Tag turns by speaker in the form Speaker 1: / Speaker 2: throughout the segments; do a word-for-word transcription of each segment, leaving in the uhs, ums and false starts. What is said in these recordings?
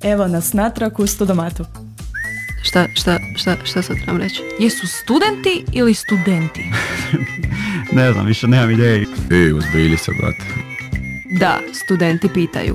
Speaker 1: Evo nas natrag u Studomatu.
Speaker 2: Šta, šta, šta, šta sad trebam reći? Jesu studenti ili studenti?
Speaker 3: Ne znam, više nemam ideje.
Speaker 4: Ej, uzbili se, brate.
Speaker 2: Da, studenti pitaju.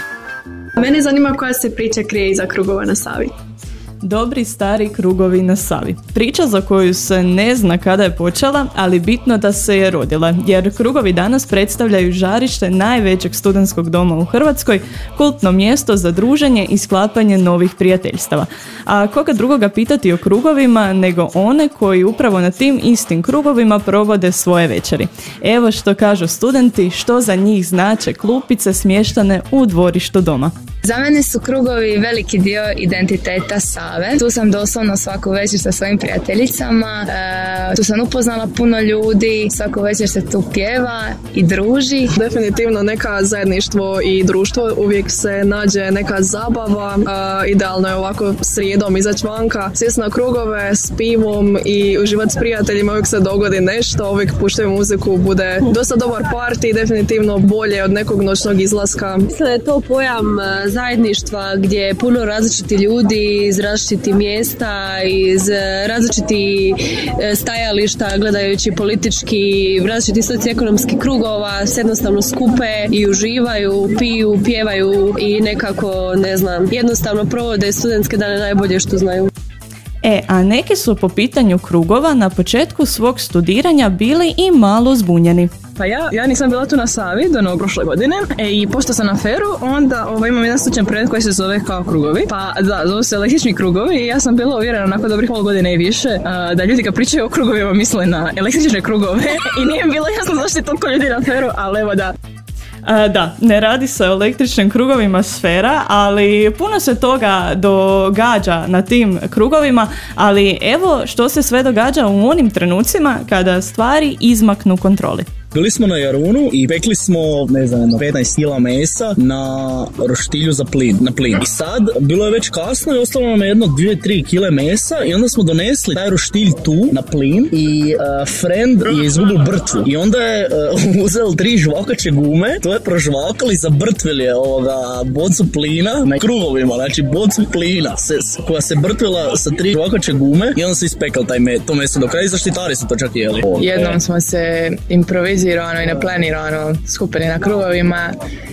Speaker 5: Mene zanima koja se priča krije iza krugova na Savi.
Speaker 1: Dobri stari krugovi na Savi. Priča za koju se ne zna kada je počela, ali bitno da se je rodila, jer krugovi danas predstavljaju žarište najvećeg studentskog doma u Hrvatskoj, kultno mjesto za druženje i sklapanje novih prijateljstava. A koga drugoga pitati o krugovima nego one koji upravo na tim istim krugovima provode svoje večeri. Evo što kažu studenti, što za njih znače klupice smještane u dvorištu doma.
Speaker 6: Za mene su krugovi veliki dio identiteta Save. Tu sam doslovno svaku večer sa svojim prijateljicama, e, tu sam upoznala puno ljudi, svaku večer se tu pjeva i druži.
Speaker 5: Definitivno neka zajedništvo i društvo, uvijek se nađe neka zabava, e, idealno je ovako srijedom izaći vanka, sjesti na krugove s pivom i uživati s prijateljima, uvijek se dogodi nešto, uvijek puštaju muziku, bude dosta dobar party, definitivno bolje od nekog noćnog izlaska.
Speaker 7: Mislim da je to pojam zajedništva gdje je puno različiti ljudi iz različitih mjesta, iz različitih stajališta, gledajući politički, različitih socioekonomskih krugova, se jednostavno skupe i uživaju, piju, pjevaju i nekako, ne znam, jednostavno provode studentske dane najbolje što znaju.
Speaker 1: E, a neki su po pitanju krugova na početku svog studiranja bili i malo zbunjeni.
Speaker 8: Pa ja, ja nisam bila tu na Savi do novog prošle godine e, i pošto sam na Feru, onda ovaj, imam jedan slučajan predmet koji se zove kao krugovi. Pa da, zove se električni krugovi i ja sam bila uvjerena nakon dobrih pol godine i više a, da ljudi kad pričaju o krugovima misle na električne krugove i nije mi bilo jasno zašto je toliko ljudi na Feru, ali evo da.
Speaker 1: A, da, ne radi se o električnim krugovima Sfera, ali puno se toga događa na tim krugovima, ali evo što se sve događa u onim trenucima kada stvari izmaknu kontroli.
Speaker 9: Bili smo na Jarunu i pekli smo, ne znam, petnaest kila mesa na roštilju za plin, na plin. I sad, bilo je već kasno i ostalo nam je jedno dvije tri kile mesa i onda smo donesli taj roštilj tu na plin i uh, friend je izgubio brtvu. I onda je uh, uzel tri žvakače gume, to je prožvakali i zabrtvili je ovoga bocu plina na krugovima, znači bocu plina se, koja se brtvila sa tri žvakače gume i onda se ispekali taj me, to meso do kraja i zaštitari su to čak jeli.
Speaker 6: Jednom smo se improvizirali i neplanirano skupili na krugovima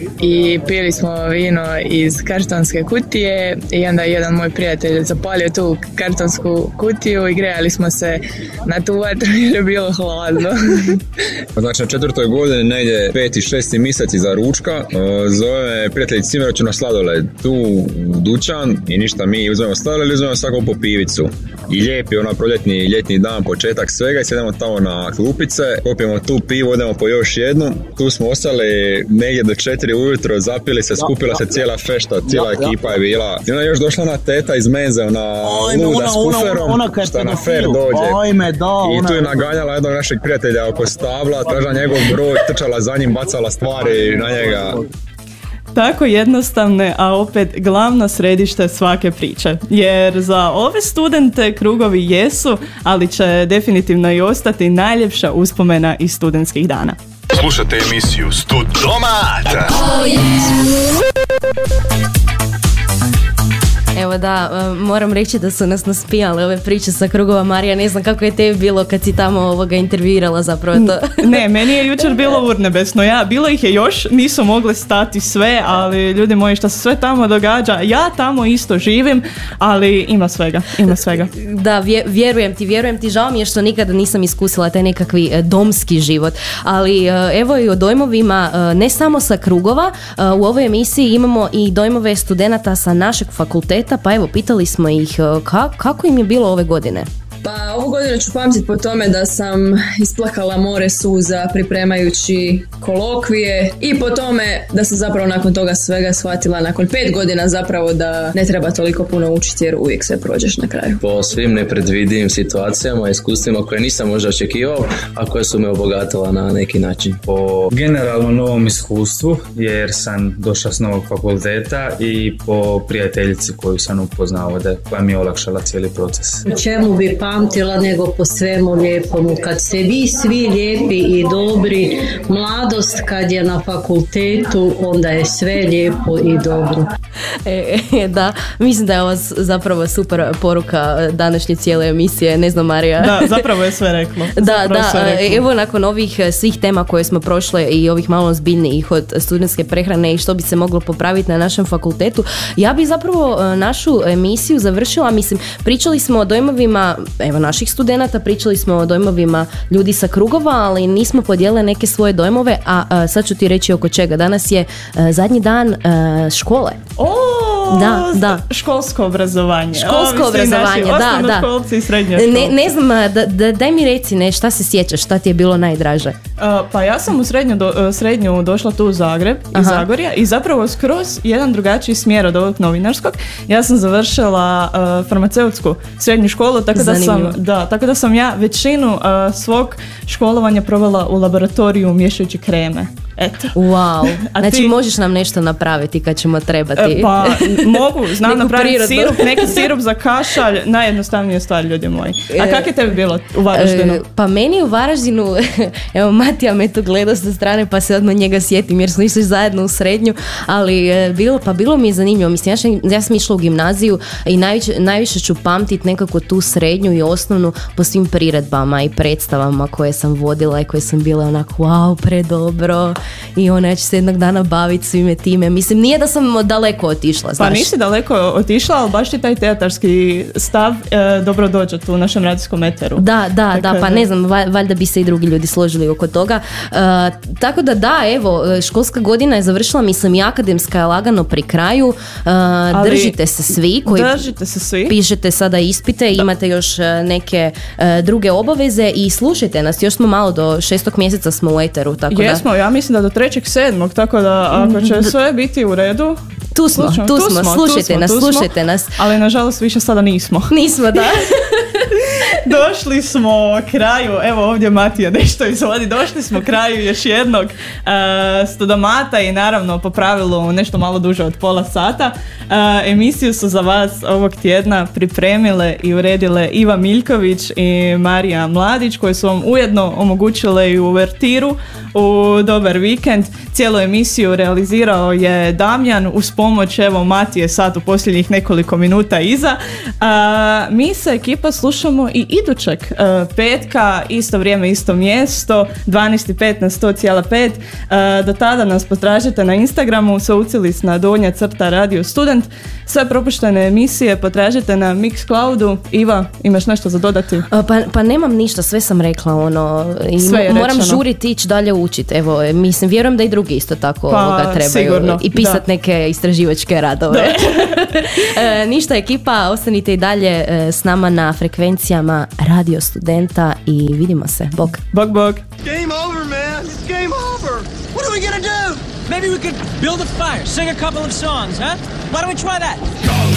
Speaker 6: i pili smo vino iz kartonske kutije i onda jedan moj prijatelj zapalio tu kartonsku kutiju i grejali smo se na tu vatru jer je bilo hladno.
Speaker 4: Znači na četvrtoj godini, negdje peti, šesti mjesec iza ručka, zove prijatelj Cimeroću na sladoled tu u dućan i ništa, mi uzmemo sladoled i uzmemo svako po pivicu. I lijepi ona proljetni ljetni dan, početak svega i sjedemo tamo na klupice, popijemo tu pivo, idemo po još jednu. Tu smo ostali negdje do četiri ujutro, zapili se, skupila se cijela fešta, cijela ekipa je bila. I onda je još došla ona teta iz menze, ona luda s kuferom, što na fer dođe. I tu je naganjala jednog našeg prijatelja oko stabla, tražila njegov broj, trčala za njim, bacala stvari na njega.
Speaker 1: Tako jednostavne, a opet glavno središte svake priče. Jer za ove studente krugovi jesu, ali će definitivno i ostati najljepša uspomena iz studentskih dana.
Speaker 10: Slušajte emisiju Studomat! Oh,
Speaker 2: Evo da, moram reći da su nas naspijale ove priče sa krugova. Marija, ne znam kako je tebi bilo kad si tamo ovoga intervjuirala zapravo to.
Speaker 1: Ne, meni je jučer bilo urnebesno. Ja, bilo ih je još, nisu mogle stati sve, ali ljudi moji, što se sve tamo događa, ja tamo isto živim, ali ima svega, ima svega.
Speaker 2: Da, vjerujem ti, vjerujem ti, žao mi je što nikada nisam iskusila taj nekakvi domski život, ali evo i o dojmovima, ne samo sa krugova, u ovoj emisiji imamo i dojmove studenata sa našeg fakulteta. Pa evo, pitali smo ih ka, kako im je bilo ove godine.
Speaker 5: Pa ovu godinu ću pamtiti po tome da sam isplakala more suza pripremajući kolokvije i po tome da sam zapravo nakon toga svega shvatila nakon pet godina zapravo da ne treba toliko puno učiti jer uvijek sve prođeš na kraju.
Speaker 11: Po svim nepredvidivim situacijama, iskustvima koje nisam možda očekivao, a koje su me obogatila na neki način.
Speaker 3: Po generalno novom iskustvu jer sam došao s novog fakulteta i po prijateljici koju sam upoznao ovdje koja mi je olakšala cijeli proces.
Speaker 7: U čemu bi pa pamtila nego po svemu lijepomu. Kad ste vi svi lijepi i dobri, mladost kad je na fakultetu, onda je sve lijepo i dobro.
Speaker 2: E, e, da, mislim da je ovo zapravo super poruka današnje cijele emisije, ne znam Marija.
Speaker 1: Da, zapravo je sve reklo.
Speaker 2: Da, da,
Speaker 1: reklo.
Speaker 2: Evo nakon ovih svih tema koje smo prošle i ovih malo zbiljnijih od studentske prehrane i što bi se moglo popraviti na našem fakultetu, ja bi zapravo našu emisiju završila, mislim, pričali smo o dojmovima, evo naših studenata, pričali smo o dojmovima ljudi sa krugova, ali nismo podijelili neke svoje dojmove, a, a sad ću ti reći oko čega. Danas je a, zadnji dan a, škole.
Speaker 1: O,
Speaker 2: da, da.
Speaker 1: Školsko obrazovanje.
Speaker 2: Školsko
Speaker 1: o,
Speaker 2: obrazovanje, da, da.
Speaker 1: Školci i srednje
Speaker 2: ne, ne znam, da, da, daj mi reci ne, šta se sjećaš, šta ti je bilo najdraže?
Speaker 1: Uh, pa ja sam u srednju, do, srednju došla tu u Zagreb, iz
Speaker 2: Aha.
Speaker 1: Zagorja i zapravo skroz jedan drugačiji smjer od ovog novinarskog. Ja sam završila uh, farmaceutsku srednju školu, tako da, sam, da, tako da sam ja većinu uh, svog školovanja provela u laboratoriju miješajući kreme. Eto.
Speaker 2: Wow,
Speaker 1: A
Speaker 2: znači
Speaker 1: ti...
Speaker 2: možeš nam nešto napraviti kad ćemo trebati.
Speaker 1: Pa mogu, znam napraviti
Speaker 2: prirodnu.
Speaker 1: sirup, neki sirup za kašalj, najjednostavnija stvar, ljudi moji. A kako je tebi bilo u Varaždinu?
Speaker 2: E, pa meni u Varaždinu, evo Matija me tu gleda sa strane pa se odmah njega sjetim jer smo išli zajedno u srednju, ali e, bilo, pa bilo mi je zanimljivo. Mislim, ja, sam, ja sam išla u gimnaziju i najviše, najviše ću pamtiti nekako tu srednju i osnovnu po svim priredbama i predstavama koje sam vodila i koje sam bila onako wow, predobro. I ona, ja ću se jednog dana baviti svime time. Mislim, nije da sam daleko otišla, znaš.
Speaker 1: Pa nisi daleko otišla, ali baš ti taj teatarski stav e, dobro dođe tu u našem radijskom eteru.
Speaker 2: Da, da,
Speaker 1: tako
Speaker 2: da, pa ne znam, valjda bi se i drugi ljudi složili oko toga. E, tako da da, evo, školska godina je završila, mislim, i akademska je lagano pri kraju. E, držite se svi koji
Speaker 1: držite se svi.
Speaker 2: Pišete sada ispite, da. Imate još neke e, druge obaveze i slušajte nas, još smo malo do šestog mjeseca smo u eteru. Tako
Speaker 1: Jesmo,
Speaker 2: da.
Speaker 1: ja mislim da do trećeg sedmog, tako da ako će sve biti u redu,
Speaker 2: tu smo, tu, tu smo, smo, slušajte tu smo, nas, tu slušajte smo, nas.
Speaker 1: Ali nažalost više sada nismo.
Speaker 2: Nismo, da.
Speaker 1: Došli smo kraju, evo ovdje Matija nešto izvodi, došli smo kraju još jednog uh, Studomata i naravno po pravilu nešto malo duže od pola sata. Uh, emisiju su za vas ovog tjedna pripremile i uredile Iva Miljković i Marija Mladić, koje su vam ujedno omogućile i uvertiru u dobar vikend. Cijelu emisiju realizirao je Damjan uz pomoć evo Matije sad u posljednjih nekoliko minuta iza. Uh, mi se ekipa slušamo i idućeg uh, petka, isto vrijeme, isto mjesto, dvanaest i pet na sto cijela pet. Uh, do tada nas potražite na Instagramu, soucilisna donja crta radio student. Sve propuštene emisije potražite na Mixcloudu. Iva, imaš nešto za dodati?
Speaker 2: Pa, pa nemam ništa, sve sam rekla, ono, i moram žuriti ići dalje učiti. Evo, mislim, vjerujem da i drugi isto tako
Speaker 1: pa,
Speaker 2: ovoga trebaju
Speaker 1: sigurno,
Speaker 2: i pisati neke istraživačke radove. e, ništa ekipa, ostanite i dalje e, s nama na frekvencijama Radio Studenta i vidimo se. Bog.
Speaker 1: Bog, bog.
Speaker 12: Game over, man. It's game over. What are we gonna do? Maybe we could build a fire, sing a couple of songs, huh? Why don't we try that?